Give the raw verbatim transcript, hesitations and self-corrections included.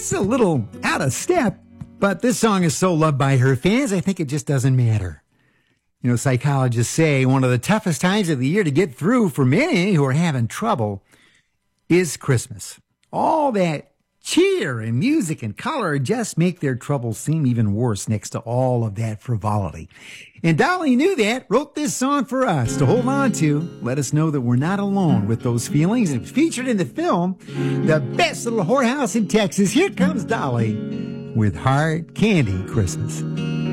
It's a little out of step, but this song is so loved by her fans, I think it just doesn't matter. You know, psychologists say one of the toughest times of the year to get through for many who are having trouble is Christmas. All that cheer and music and color just make their troubles seem even worse next to all of that frivolity. And Dolly knew that, wrote this song for us to hold on to, let us know that we're not alone with those feelings. And featured in the film, The Best Little Whorehouse in Texas. Here comes Dolly with Hard Candy Christmas.